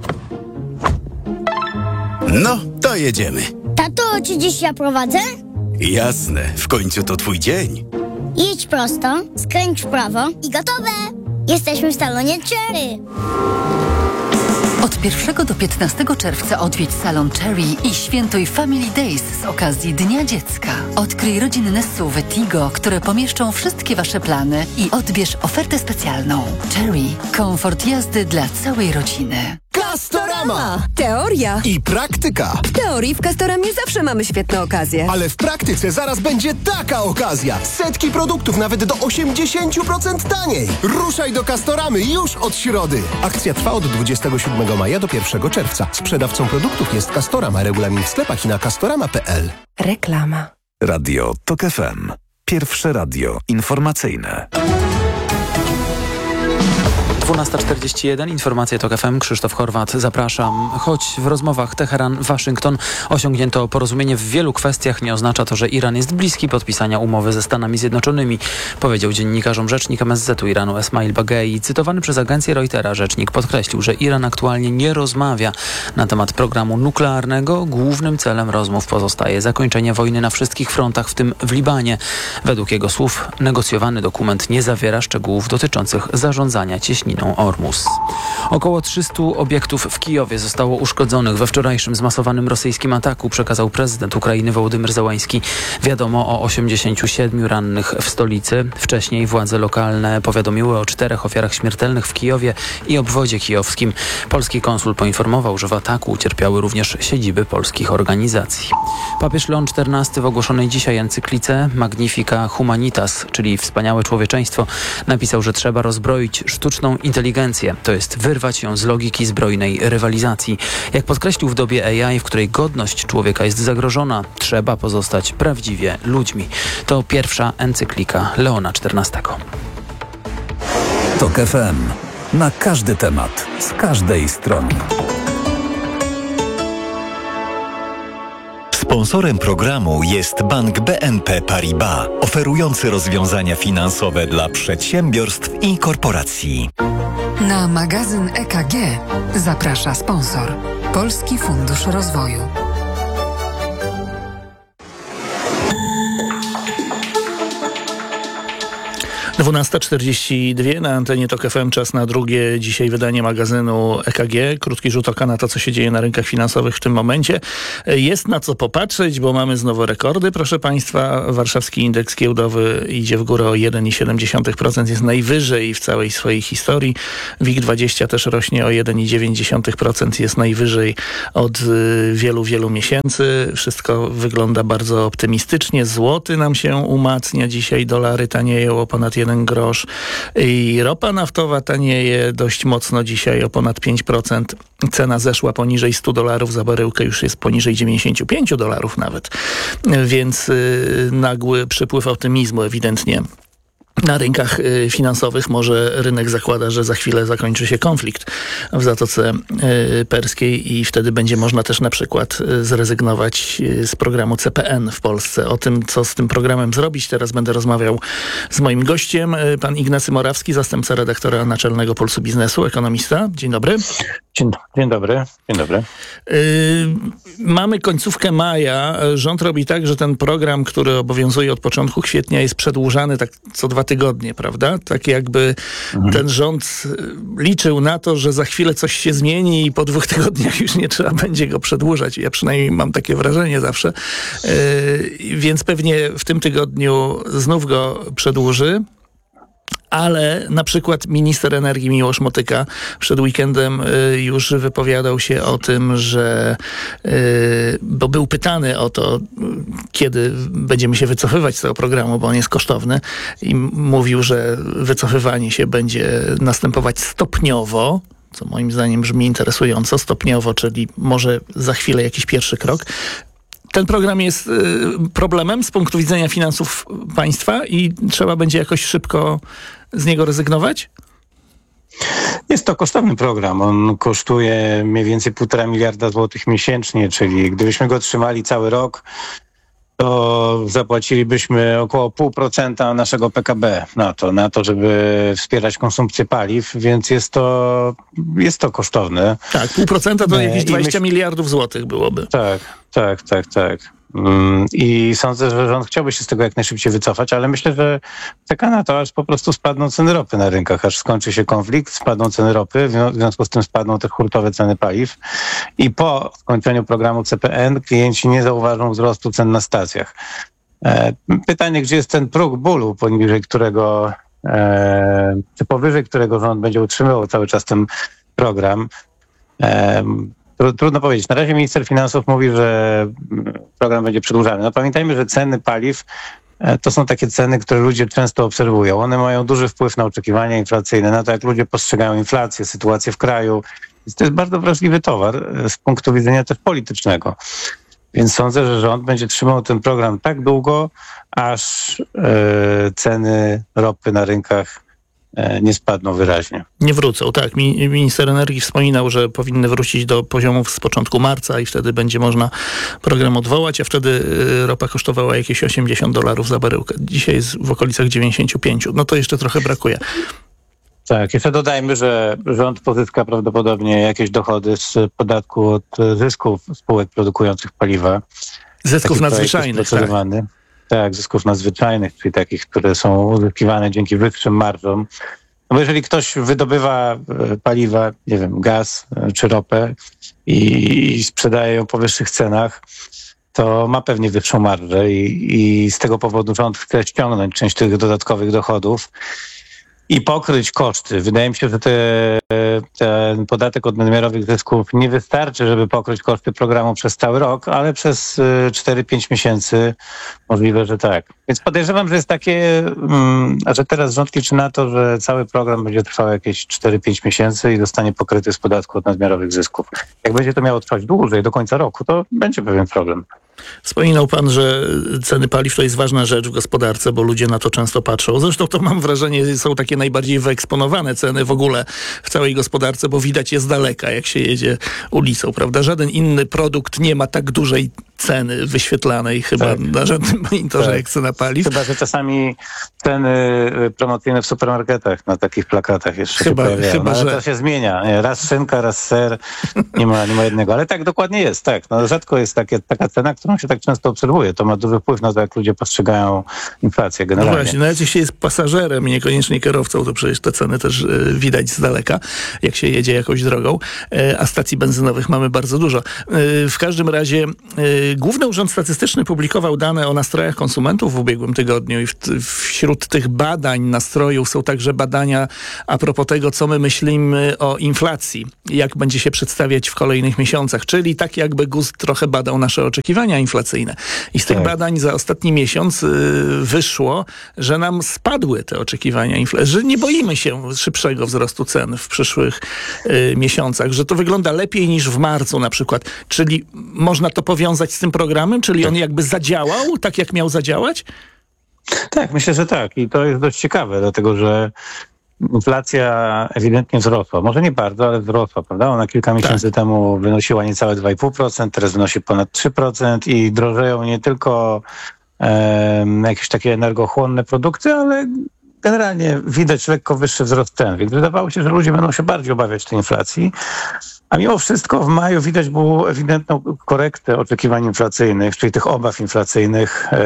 Speaker 25: No, to jedziemy.
Speaker 5: Tato, czy dziś ja prowadzę?
Speaker 25: Jasne, w końcu to twój dzień.
Speaker 5: Jedź prosto, skręć w prawo i gotowe! Jesteśmy w salonie Cherry.
Speaker 1: Od pierwszego do piętnastego czerwca odwiedź salon Cherry i świętuj Family Days z okazji Dnia Dziecka. Odkryj rodzinne S U V Tigo, które pomieszczą wszystkie Wasze plany i odbierz ofertę specjalną. Cherry. Komfort jazdy dla całej rodziny.
Speaker 8: Castorama!
Speaker 17: Teoria
Speaker 8: I praktyka.
Speaker 17: W teorii w Castoramie zawsze mamy świetne okazje.
Speaker 8: Ale w praktyce zaraz będzie taka okazja. Setki produktów nawet do osiemdziesiąt procent taniej. Ruszaj do Castoramy już od środy. Akcja trwa od dwudziestego siódmego maja do pierwszego czerwca. Sprzedawcą produktów jest Castorama. Regulamin w sklepach i na castorama kropka p l.
Speaker 17: Reklama.
Speaker 10: Radio TOK F M. Pierwsze radio informacyjne.
Speaker 12: dwunasta czterdzieści jeden, informacje TOK F M, Krzysztof Horwat, zapraszam. Choć w rozmowach Teheran-Waszyngton osiągnięto porozumienie w wielu kwestiach, nie oznacza to, że Iran jest bliski podpisania umowy ze Stanami Zjednoczonymi, powiedział dziennikarzom rzecznik M S Z-u Iranu Esmail Bagei. Cytowany przez agencję Reutera rzecznik podkreślił, że Iran aktualnie nie rozmawia na temat programu nuklearnego. Głównym celem rozmów pozostaje zakończenie wojny na wszystkich frontach, w tym w Libanie. Według jego słów negocjowany dokument nie zawiera szczegółów dotyczących zarządzania cieśniną Ormus. Około trzysta obiektów w Kijowie zostało uszkodzonych we wczorajszym zmasowanym rosyjskim ataku, przekazał prezydent Ukrainy Wołodymyr Zełański. Wiadomo o osiemdziesięciu siedmiu rannych w stolicy. Wcześniej władze lokalne powiadomiły o czterech ofiarach śmiertelnych w Kijowie i obwodzie kijowskim. Polski konsul poinformował, że w ataku ucierpiały również siedziby polskich organizacji. Papież Leon czternasty w ogłoszonej dzisiaj encyklice Magnifica Humanitas, czyli Wspaniałe Człowieczeństwo, napisał, że trzeba rozbroić sztuczną inteligencję, to jest wyrwać ją z logiki zbrojnej rywalizacji. Jak podkreślił w dobie A I, w której godność człowieka jest zagrożona, trzeba pozostać prawdziwie ludźmi. To pierwsza encyklika Leona czternastego.
Speaker 10: TOK F M. Na każdy temat, z każdej strony.
Speaker 2: Sponsorem programu jest Bank B N P Paribas, oferujący rozwiązania finansowe dla przedsiębiorstw i korporacji.
Speaker 3: Na magazyn E K G zaprasza sponsor Polski Fundusz Rozwoju.
Speaker 16: dwunasta czterdzieści dwa na antenie TOK F M, czas na drugie dzisiaj wydanie magazynu E K G. Krótki rzut oka na to, co się dzieje na rynkach finansowych w tym momencie. Jest na co popatrzeć, bo mamy znowu rekordy, proszę Państwa. Warszawski indeks giełdowy idzie w górę o jeden przecinek siedem procent, jest najwyżej w całej swojej historii. WIG dwadzieścia też rośnie o jeden przecinek dziewięć procent, jest najwyżej od wielu, wielu miesięcy. Wszystko wygląda bardzo optymistycznie. Złoty nam się umacnia dzisiaj, dolary tanieją o ponad jeden grosz i ropa naftowa tanieje dość mocno dzisiaj o ponad pięć procent. Cena zeszła poniżej stu dolarów za baryłkę, już jest poniżej dziewięćdziesięciu pięciu dolarów nawet, więc yy, nagły przypływ optymizmu ewidentnie na rynkach y, finansowych. Może rynek zakłada, że za chwilę zakończy się konflikt w Zatoce y, Perskiej i wtedy będzie można też na przykład y, zrezygnować y, z programu C P N w Polsce. O tym, co z tym programem zrobić, teraz będę rozmawiał z moim gościem, y, pan Ignacy Morawski, zastępca redaktora naczelnego Pulsu Biznesu, ekonomista. Dzień dobry.
Speaker 4: Dzień, dzień dobry. Dzień dobry.
Speaker 16: Y, mamy końcówkę maja. Rząd robi tak, że ten program, który obowiązuje od początku kwietnia, jest przedłużany tak co dwa tygodnie, prawda? Tak jakby mhm. ten rząd liczył na to, że za chwilę coś się zmieni i po dwóch tygodniach już nie trzeba będzie go przedłużać. Ja przynajmniej mam takie wrażenie zawsze. Yy, więc pewnie w tym tygodniu znów go przedłuży. Ale na przykład minister energii Miłosz Motyka przed weekendem y, już wypowiadał się o tym, że y, bo był pytany o to, kiedy będziemy się wycofywać z tego programu, bo on jest kosztowny, i mówił, że wycofywanie się będzie następować stopniowo, co moim zdaniem brzmi interesująco, stopniowo, czyli może za chwilę jakiś pierwszy krok. Ten program jest y, problemem z punktu widzenia finansów państwa i trzeba będzie jakoś szybko z niego rezygnować?
Speaker 4: Jest to kosztowny program. On kosztuje mniej więcej półtora miliarda złotych miesięcznie, czyli gdybyśmy go trzymali cały rok, to zapłacilibyśmy około pół procenta naszego P K B na to, na to, żeby wspierać konsumpcję paliw, więc jest to, jest to kosztowne.
Speaker 16: Tak, pół procenta to jakieś dwadzieścia myśl... miliardów złotych byłoby.
Speaker 4: Tak, tak, tak, tak. I sądzę, że rząd chciałby się z tego jak najszybciej wycofać, ale myślę, że czeka na to, aż po prostu spadną ceny ropy na rynkach, aż skończy się konflikt, spadną ceny ropy, w związku z tym spadną te hurtowe ceny paliw i po skończeniu programu C P N klienci nie zauważą wzrostu cen na stacjach. Pytanie, gdzie jest ten próg bólu, poniżej którego, czy powyżej którego rząd będzie utrzymywał cały czas ten program. Trudno powiedzieć. Na razie minister finansów mówi, że program będzie przedłużany. No pamiętajmy, że ceny paliw to są takie ceny, które ludzie często obserwują. One mają duży wpływ na oczekiwania inflacyjne, na to, jak ludzie postrzegają inflację, sytuację w kraju. To jest bardzo wrażliwy towar z punktu widzenia też politycznego. Więc sądzę, że rząd będzie trzymał ten program tak długo, aż e, ceny ropy na rynkach e, nie spadną wyraźnie.
Speaker 16: Nie wrócą, tak. Mi, minister energii wspominał, że powinny wrócić do poziomów z początku marca i wtedy będzie można program odwołać, a wtedy y, ropa kosztowała jakieś osiemdziesiąt dolarów za baryłkę. Dzisiaj jest w okolicach dziewięćdziesiąt pięć. No to jeszcze trochę brakuje.
Speaker 4: Tak, jeszcze dodajmy, że rząd pozyska prawdopodobnie jakieś dochody z podatku od zysków spółek produkujących paliwa.
Speaker 16: Zysków
Speaker 4: Taki
Speaker 16: nadzwyczajnych, tak.
Speaker 4: Tak, zysków nadzwyczajnych, czyli takich, które są uzyskiwane dzięki wyższym marżom. No bo jeżeli ktoś wydobywa paliwa, nie wiem, gaz czy ropę i, i sprzedaje ją po wyższych cenach, to ma pewnie wyższą marżę i, i z tego powodu rząd chce ściągnąć część tych dodatkowych dochodów i pokryć koszty. Wydaje mi się, że te, ten podatek od nadmiarowych zysków nie wystarczy, żeby pokryć koszty programu przez cały rok, ale przez cztery pięć miesięcy możliwe, że tak. Więc podejrzewam, że jest takie, a że teraz rząd liczy na to, że cały program będzie trwał jakieś cztery pięć miesięcy i zostanie pokryty z podatku od nadmiarowych zysków. Jak będzie to miało trwać dłużej, do końca roku, to będzie pewien problem.
Speaker 16: Wspominał pan, że ceny paliw to jest ważna rzecz w gospodarce, bo ludzie na to często patrzą. Zresztą to mam wrażenie, są takie najbardziej wyeksponowane ceny w ogóle w całej gospodarce, bo widać je z daleka, jak się jedzie ulicą, prawda? Żaden inny produkt nie ma tak dużej ceny wyświetlanej chyba tak. na żadnym monitorze tak. jak cena paliw.
Speaker 4: Chyba, że czasami ceny promocyjne w supermarketach na takich plakatach jeszcze
Speaker 16: chyba,
Speaker 4: się pojawiają.
Speaker 16: Chyba,
Speaker 4: no, ale
Speaker 16: że...
Speaker 4: to się zmienia. Nie? Raz szynka, raz ser. Nie ma, nie ma jednego. Ale tak dokładnie jest. Tak. No, rzadko jest takie, taka cena, którą się tak często obserwuje. To ma duży wpływ na to, jak ludzie postrzegają inflację generalnie.
Speaker 16: No właśnie, no jak się jest pasażerem, niekoniecznie kierowcą, to przecież te ceny też y, widać z daleka, jak się jedzie jakąś drogą, y, a stacji benzynowych mamy bardzo dużo. Y, w każdym razie y, Główny Urząd Statystyczny publikował dane o nastrojach konsumentów w ubiegłym tygodniu i w, wśród tych badań nastrojów są także badania a propos tego, co my myślimy o inflacji, jak będzie się przedstawiać w kolejnych miesiącach, czyli tak jakby G U S trochę badał nasze oczekiwania inflacyjne. I z tych tak. badań za ostatni miesiąc y, wyszło, że nam spadły te oczekiwania inflacji, że nie boimy się szybszego wzrostu cen w przyszłych y, miesiącach, że to wygląda lepiej niż w marcu na przykład. Czyli można to powiązać z tym programem? Czyli on jakby zadziałał tak, jak miał zadziałać?
Speaker 4: Tak, myślę, że tak. I to jest dość ciekawe, dlatego że inflacja ewidentnie wzrosła. Może nie bardzo, ale wzrosła, prawda? Ona kilka miesięcy tak. temu wynosiła niecałe dwa i pół procent, teraz wynosi ponad trzy procent i drożeją nie tylko e, jakieś takie energochłonne produkty, ale generalnie widać lekko wyższy wzrost cen. Więc wydawało się, że ludzie będą się bardziej obawiać tej inflacji. A mimo wszystko w maju widać było ewidentną korektę oczekiwań inflacyjnych, czyli tych obaw inflacyjnych e,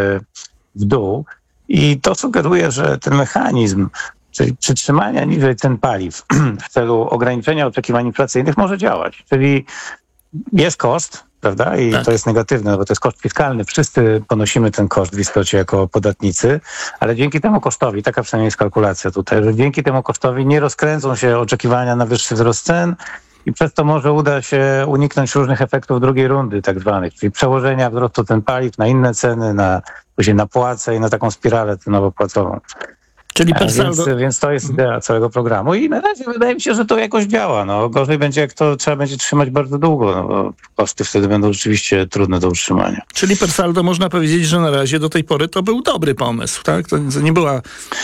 Speaker 4: w dół. I to sugeruje, że ten mechanizm, czyli przytrzymania niżej cen paliw w celu ograniczenia oczekiwań inflacyjnych może działać. Czyli jest koszt, prawda? I tak. to jest negatywne, no bo to jest koszt fiskalny. Wszyscy ponosimy ten koszt w istocie jako podatnicy, ale dzięki temu kosztowi, taka przynajmniej jest kalkulacja tutaj, że dzięki temu kosztowi nie rozkręcą się oczekiwania na wyższy wzrost cen, i przez to może uda się uniknąć różnych efektów drugiej rundy tak zwanych, czyli przełożenia wzrostu cen paliw na inne ceny, na, później na płace i na taką spiralę cenowo-płacową.
Speaker 16: Czyli per saldo...
Speaker 4: więc, więc to jest idea całego programu i na razie wydaje mi się, że to jakoś działa. No, gorzej będzie, jak to trzeba będzie trzymać bardzo długo, no, bo koszty wtedy będą rzeczywiście trudne do utrzymania.
Speaker 16: Czyli per saldo można powiedzieć, że na razie do tej pory to był dobry pomysł, tak? To nie była...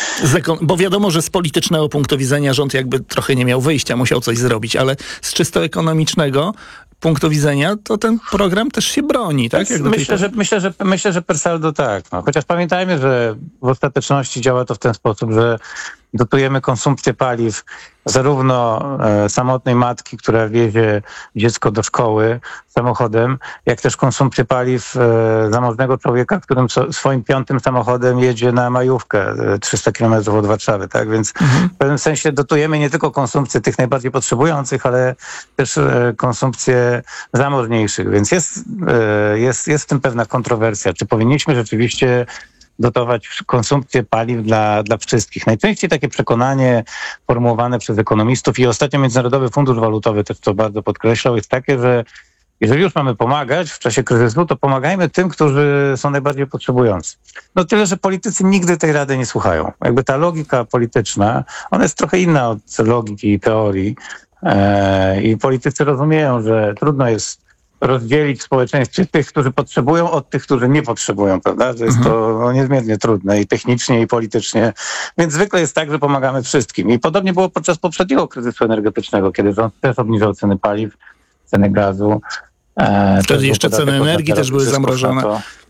Speaker 16: Bo wiadomo, że z politycznego punktu widzenia rząd jakby trochę nie miał wyjścia, musiał coś zrobić, ale z czysto ekonomicznego punktu widzenia, to ten program też się broni, tak? Jak
Speaker 4: myślę, że, myślę, że, myślę, że per saldo tak. No. Chociaż pamiętajmy, że w ostateczności działa to w ten sposób, że dotujemy konsumpcję paliw zarówno e, samotnej matki, która wiezie dziecko do szkoły samochodem, jak też konsumpcję paliw e, zamożnego człowieka, którym so, swoim piątym samochodem jedzie na majówkę e, trzysta kilometrów od Warszawy. Tak? Więc mhm. w pewnym sensie dotujemy nie tylko konsumpcję tych najbardziej potrzebujących, ale też e, konsumpcję zamożniejszych. Więc jest, e, jest, jest w tym pewna kontrowersja. Czy powinniśmy rzeczywiście dotować konsumpcję paliw dla, dla wszystkich. Najczęściej takie przekonanie formułowane przez ekonomistów i ostatnio Międzynarodowy Fundusz Walutowy też to bardzo podkreślał, jest takie, że jeżeli już mamy pomagać w czasie kryzysu, to pomagajmy tym, którzy są najbardziej potrzebujący. No tyle, że politycy nigdy tej rady nie słuchają. Jakby ta logika polityczna, ona jest trochę inna od logiki i teorii e, i politycy rozumieją, że trudno jest rozdzielić w społeczeństwie tych, którzy potrzebują, od tych, którzy nie potrzebują, prawda? To jest mhm. to no, niezmiernie trudne i technicznie, i politycznie. Więc zwykle jest tak, że pomagamy wszystkim. I podobnie było podczas poprzedniego kryzysu energetycznego, kiedy rząd też obniżał ceny paliw, ceny gazu. E,
Speaker 16: Wtedy jeszcze ceny energii też były zamrożone.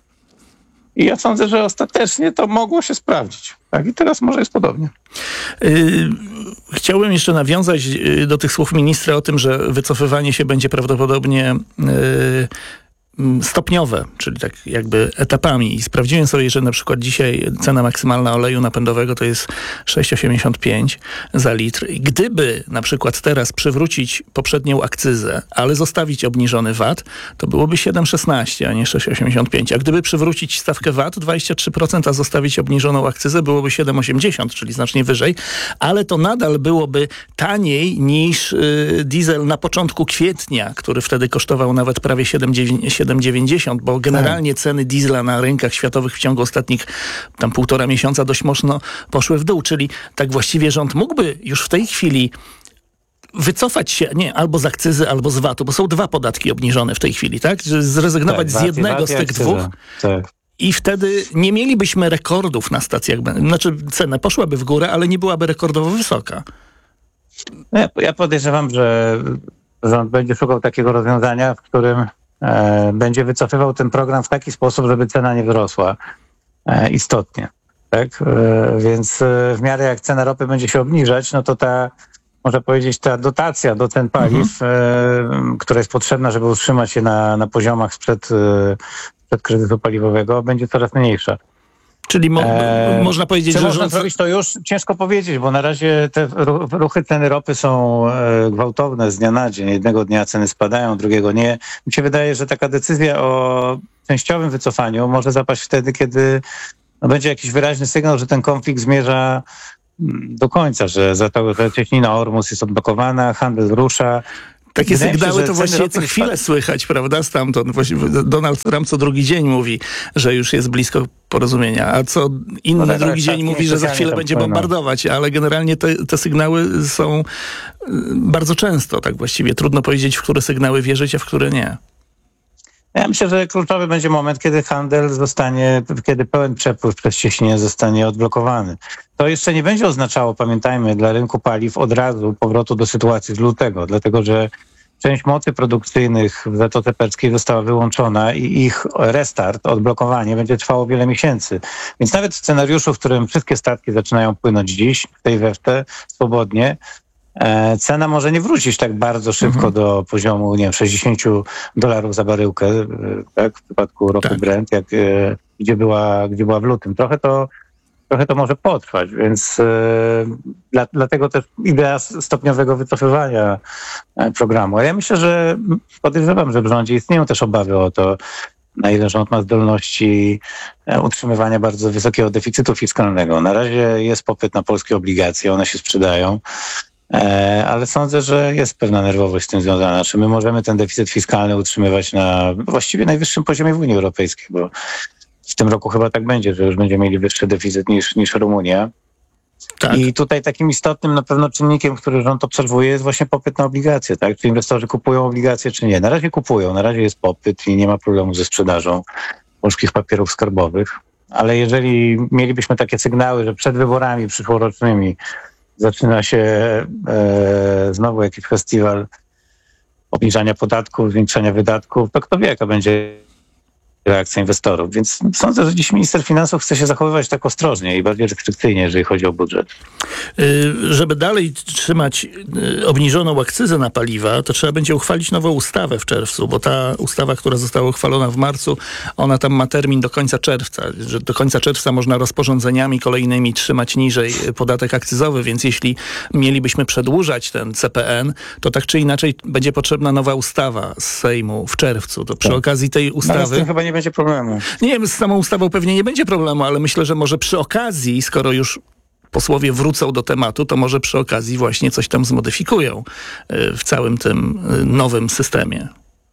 Speaker 4: I ja sądzę, że ostatecznie to mogło się sprawdzić. Tak? I teraz może jest podobnie.
Speaker 16: Yy, chciałbym jeszcze nawiązać do tych słów ministra o tym, że wycofywanie się będzie prawdopodobnie yy, stopniowe, czyli tak jakby etapami. I sprawdziłem sobie, że na przykład dzisiaj cena maksymalna oleju napędowego to jest sześć osiemdziesiąt pięć za litr. I gdyby na przykład teraz przywrócić poprzednią akcyzę, ale zostawić obniżony V A T, to byłoby siedem szesnaście, a nie sześć osiemdziesiąt pięć. A gdyby przywrócić stawkę V A T dwadzieścia trzy procent, a zostawić obniżoną akcyzę, byłoby siedem osiemdziesiąt, czyli znacznie wyżej, ale to nadal byłoby taniej niż yy, diesel na początku kwietnia, który wtedy kosztował nawet prawie siedem dziewięćdziesiąt, bo generalnie ceny diesla na rynkach światowych w ciągu ostatnich tam półtora miesiąca dość mocno poszły w dół, czyli tak właściwie rząd mógłby już w tej chwili wycofać się, nie, albo z akcyzy, albo z V A T-u, bo są dwa podatki obniżone w tej chwili, tak? Zrezygnować tak, z jednego z tych dwóch. Tak. I wtedy nie mielibyśmy rekordów na stacjach, znaczy cena poszłaby w górę, ale nie byłaby rekordowo wysoka.
Speaker 4: Ja, ja podejrzewam, że rząd będzie szukał takiego rozwiązania, w którym e, będzie wycofywał ten program w taki sposób, żeby cena nie wzrosła e, istotnie. Tak? E, więc e, w miarę jak cena ropy będzie się obniżać, no to ta, można powiedzieć, ta dotacja do cen paliw, mhm. e, która jest potrzebna, żeby utrzymać się na, na poziomach sprzed, e, sprzed kryzysu paliwowego, będzie coraz mniejsza.
Speaker 16: Czyli mo- eee, można powiedzieć,
Speaker 4: czy
Speaker 16: że...
Speaker 4: można
Speaker 16: rząd...
Speaker 4: zrobić to już? Ciężko powiedzieć, bo na razie te ruchy ceny ropy są e, gwałtowne z dnia na dzień. Jednego dnia ceny spadają, drugiego nie. Mi się wydaje, że taka decyzja o częściowym wycofaniu może zapaść wtedy, kiedy no, będzie jakiś wyraźny sygnał, że ten konflikt zmierza do końca, że, za to, że cieśnina Ormus jest odblokowana, handel rusza.
Speaker 16: Takie
Speaker 4: Wydaje
Speaker 16: sygnały
Speaker 4: się,
Speaker 16: to właściwie co chwilę słychać, prawda? Stamtąd Donald Trump co drugi dzień mówi, że już jest blisko porozumienia, a co inny no tak, drugi tak, dzień tak, mówi, że za chwilę będzie bombardować, ale generalnie te, te sygnały są bardzo często, tak właściwie. Trudno powiedzieć, w które sygnały wierzyć, a w które nie.
Speaker 4: Ja myślę, że kluczowy będzie moment, kiedy handel zostanie, kiedy pełen przepływ przez cieśninę zostanie odblokowany. To jeszcze nie będzie oznaczało, pamiętajmy, dla rynku paliw od razu powrotu do sytuacji z lutego, dlatego że część mocy produkcyjnych w Zatoce Perskiej została wyłączona i ich restart, odblokowanie będzie trwało wiele miesięcy. Więc nawet w scenariuszu, w którym wszystkie statki zaczynają płynąć dziś, w tej we w te, swobodnie, e, cena może nie wrócić tak bardzo szybko mhm. do poziomu, nie wiem, sześćdziesiąt dolarów za baryłkę, e, tak, w przypadku ropy tak. Brent, jak, e, gdzie, była, gdzie była w lutym. Trochę to Trochę to może potrwać, więc e, dla, dlatego też idea stopniowego wycofywania programu. A ja myślę, że podejrzewam, że w rządzie istnieją też obawy o to, na ile rząd ma zdolności utrzymywania bardzo wysokiego deficytu fiskalnego. Na razie jest popyt na polskie obligacje, one się sprzedają, e, ale sądzę, że jest pewna nerwowość z tym związana. Czy my możemy ten deficyt fiskalny utrzymywać na właściwie najwyższym poziomie w Unii Europejskiej, bo w tym roku chyba tak będzie, że już będziemy mieli wyższy deficyt niż, niż Rumunia. Tak. I tutaj takim istotnym na pewno czynnikiem, który rząd obserwuje, jest właśnie popyt na obligacje. Tak? Czy inwestorzy kupują obligacje, czy nie? Na razie kupują, na razie jest popyt i nie ma problemu ze sprzedażą polskich papierów skarbowych. Ale jeżeli mielibyśmy takie sygnały, że przed wyborami przyszłorocznymi zaczyna się e, znowu jakiś festiwal obniżania podatków, zwiększania wydatków, to kto wie, jaka będzie reakcja inwestorów. Więc sądzę, że dziś minister finansów chce się zachowywać tak ostrożnie i bardziej restrykcyjnie, jeżeli chodzi o budżet.
Speaker 16: Yy, żeby dalej trzymać yy, obniżoną akcyzę na paliwa, to trzeba będzie uchwalić nową ustawę w czerwcu, bo ta ustawa, która została uchwalona w marcu, ona tam ma termin do końca czerwca, że do końca czerwca można rozporządzeniami kolejnymi trzymać niżej podatek akcyzowy, więc jeśli mielibyśmy przedłużać ten C P N, to tak czy inaczej będzie potrzebna nowa ustawa z Sejmu w czerwcu. To przy tak. okazji tej ustawy...
Speaker 4: No, z tym chyba nie będzie problemu.
Speaker 16: Nie wiem, z samą ustawą pewnie nie będzie problemu, ale myślę, że może przy okazji, skoro już posłowie wrócą do tematu, to może przy okazji właśnie coś tam zmodyfikują w całym tym nowym systemie.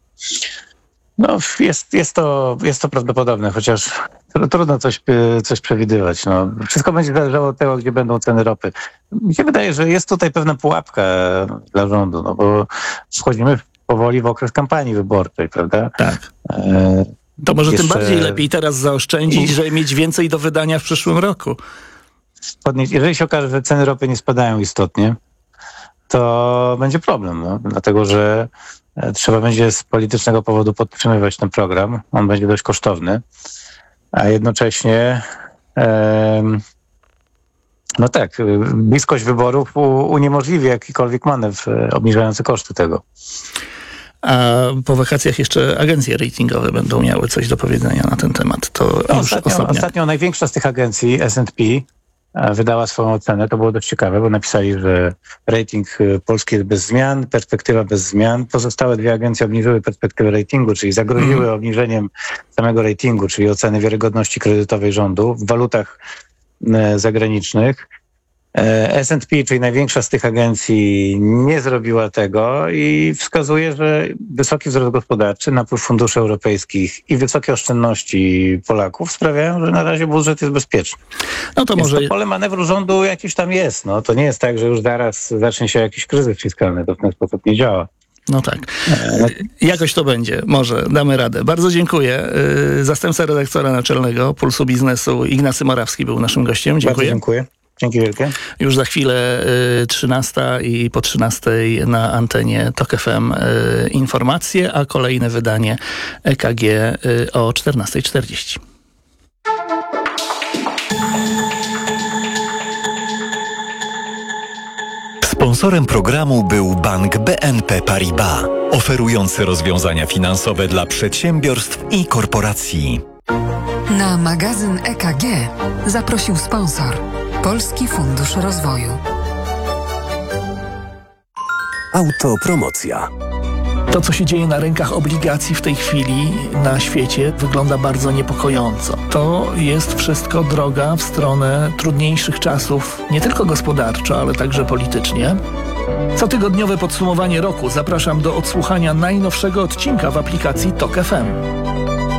Speaker 4: No jest, jest, to, jest to prawdopodobne, chociaż trudno coś, coś przewidywać. No, wszystko będzie zależało od tego, gdzie będą ceny ropy. Mi się wydaje, że jest tutaj pewna pułapka dla rządu, no bo wchodzimy w powoli w okres kampanii wyborczej, prawda?
Speaker 16: Tak.
Speaker 4: E,
Speaker 16: to może
Speaker 4: jeszcze...
Speaker 16: tym bardziej lepiej teraz zaoszczędzić, żeby mieć więcej do wydania w przyszłym roku.
Speaker 4: Jeżeli się okaże, że ceny ropy nie spadają istotnie, to będzie problem, no, dlatego że trzeba będzie z politycznego powodu podtrzymywać ten program. On będzie dość kosztowny, a jednocześnie em, no tak, bliskość wyborów u, uniemożliwi jakikolwiek manewr obniżający koszty tego.
Speaker 16: A po wakacjach jeszcze agencje ratingowe będą miały coś do powiedzenia na ten temat. To już
Speaker 4: ostatnio, ostatnio największa z tych agencji, S and P, wydała swoją ocenę. To było dość ciekawe, bo napisali, że rating Polski jest bez zmian, perspektywa bez zmian. Pozostałe dwie agencje obniżyły perspektywę ratingu, czyli zagroziły mm. obniżeniem samego ratingu, czyli oceny wiarygodności kredytowej rządu w walutach zagranicznych. S and P, czyli największa z tych agencji, nie zrobiła tego i wskazuje, że wysoki wzrost gospodarczy, napływ funduszy europejskich i wysokie oszczędności Polaków sprawiają, że na razie budżet jest bezpieczny.
Speaker 16: No to
Speaker 4: Więc
Speaker 16: może...
Speaker 4: to pole manewru rządu jakieś tam jest. No, to nie jest tak, że już zaraz zacznie się jakiś kryzys fiskalny. To w ten sposób nie działa.
Speaker 16: No tak. Jakoś to będzie. Może damy radę. Bardzo dziękuję. Zastępca redaktora naczelnego Pulsu Biznesu Ignacy Morawski był naszym gościem. Dziękuję.
Speaker 4: Bardzo dziękuję. Dzięki wielkie.
Speaker 16: Już za chwilę y, trzynasta i po trzynastej na antenie Tok F M y, informacje, a kolejne wydanie E K G y, o czternasta czterdzieści.
Speaker 2: Sponsorem programu był bank B N P Paribas, oferujący rozwiązania finansowe dla przedsiębiorstw i korporacji.
Speaker 3: Na magazyn E K G zaprosił sponsor Polski Fundusz Rozwoju.
Speaker 10: Autopromocja.
Speaker 16: To, co się dzieje na rynkach obligacji w tej chwili na świecie, wygląda bardzo niepokojąco. To jest wszystko droga w stronę trudniejszych czasów, nie tylko gospodarczo, ale także politycznie. Cotygodniowe podsumowanie roku zapraszam do odsłuchania najnowszego odcinka w aplikacji Tok F M.